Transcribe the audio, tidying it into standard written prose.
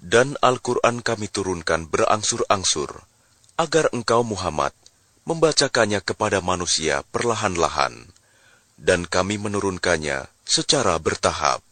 Dan Al-Quran kami turunkan berangsur-angsur, agar engkau Muhammad membacakannya kepada manusia perlahan-lahan, dan kami menurunkannya secara bertahap.